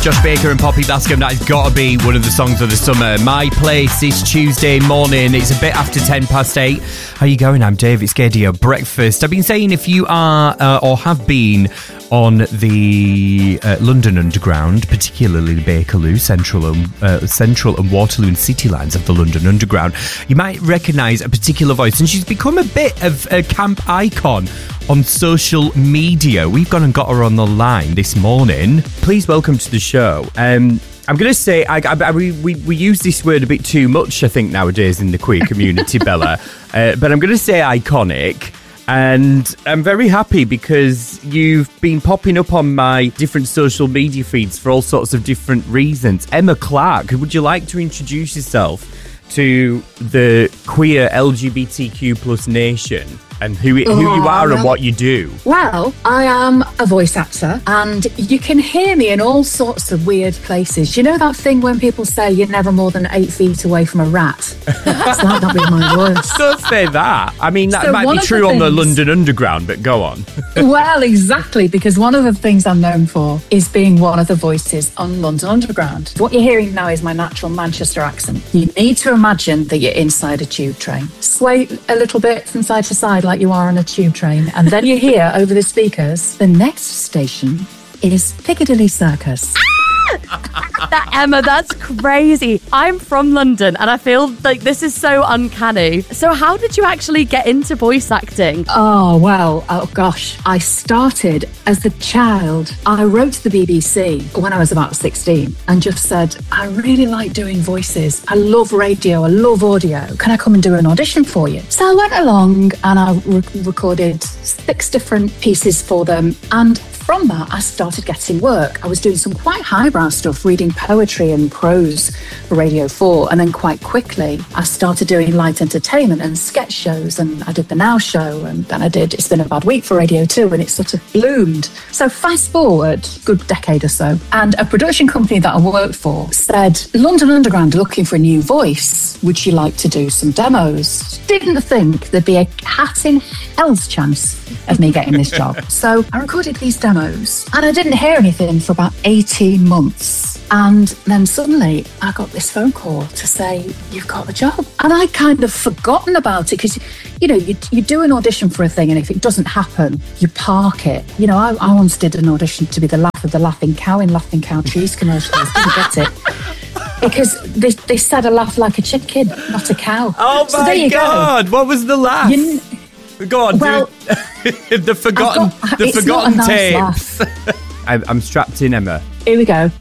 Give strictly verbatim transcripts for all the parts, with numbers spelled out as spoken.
Josh Baker and Poppy Bascom. That has got to be one of the songs of the summer. My Place this Tuesday morning. It's a bit after ten past eight. How you going? I'm Dave. It's Gadio Breakfast. I've been saying if you are uh, or have been on the uh, London Underground, particularly the Bakerloo, Central and, uh, Central and Waterloo and City lines of the London Underground, you might recognise a particular voice, and she's become a bit of a camp icon on social media. We've gone and got her on the line this morning. Please welcome to the show. Um, I'm going to say, I, I, I, we, we use this word a bit too much, I think, nowadays in the queer community, Bella. Uh, but I'm going to say iconic. And I'm very happy because you've been popping up on my different social media feeds for all sorts of different reasons. Emma Clark, would you like to introduce yourself to the queer L G B T Q plus nation and who, who you are and what you do? Well, I am a voice actor and you can hear me in all sorts of weird places. You know that thing when people say you're never more than eight feet away from a rat? That's like that with my words. Don't say that. I mean, that so might be true the on things, the London Underground, but go on. Well, exactly, because one of the things I'm known for is being one of the voices on London Underground. What you're hearing now is my natural Manchester accent. You need to imagine that you're inside a tube train. Sway a little bit from side to side like you are on a tube train, and then you hear over the speakers, the next station is Piccadilly Circus. That Emma, that's crazy. I'm from London and I feel like this is so uncanny. So how did you actually get into voice acting? Oh, well, oh gosh. I started as a child. I wrote to the B B C when I was about sixteen and just said, I really like doing voices. I love radio. I love audio. Can I come and do an audition for you? So I went along and I re- recorded six different pieces for them, and from that, I started getting work. I was doing some quite highbrow stuff, reading poetry and prose for Radio four. And then quite quickly, I started doing light entertainment and sketch shows. And I did the Now Show. And then I did It's Been a Bad Week for Radio two. And it sort of bloomed. So fast forward, good decade or so. And a production company that I worked for said, London Underground are looking for a new voice. Would you like to do some demos? Didn't think there'd be a hat in hell's chance of me getting this job. So I recorded these demos. And I didn't hear anything for about eighteen months. And then suddenly I got this phone call to say, you've got the job. And I'd kind of forgotten about it because, you know, you, you do an audition for a thing and if it doesn't happen, you park it. You know, I, I once did an audition to be the laugh of the Laughing Cow in Laughing Cow Cheese commercials. Didn't get it. Because they, they said I laugh like a chicken, not a cow. Oh my so there you God, go. What was the laugh? You, Go on, well, dude. the forgotten, got, the forgotten nice tapes. I'm, I'm strapped in, Emma. Here we go.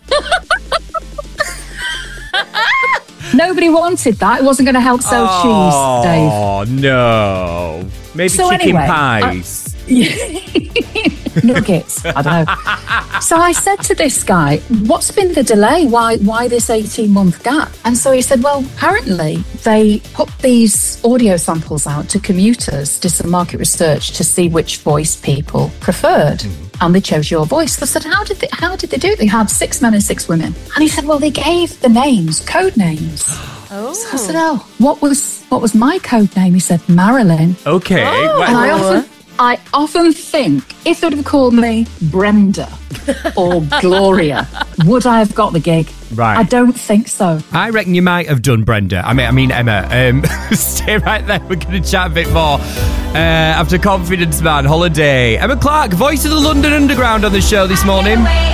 Nobody wanted that. It wasn't going to help sell oh, cheese, Dave. Oh no! Maybe so chicken anyway, pies. I, nuggets. I don't know. So I said to this guy, "What's been the delay? Why, why this eighteen-month gap?" And so he said, "Well, apparently they put these audio samples out to commuters, did some market research to see which voice people preferred." Mm. And they chose your voice. I said, how did they, how did they do it? They had six men and six women. And he said, well, they gave the names, code names. Oh. So I said, oh, what was what was my code name? He said, Marilyn. Okay. Oh. And I often, I often think, if they would have called me Brenda or Gloria, would I have got the gig? Right. I don't think so. I reckon you might have done, Brenda. I mean, I mean Emma. Um, stay right there. We're going to chat a bit more uh, after Confidence Man Holiday. Emma Clark, voice of the London Underground on the show this morning.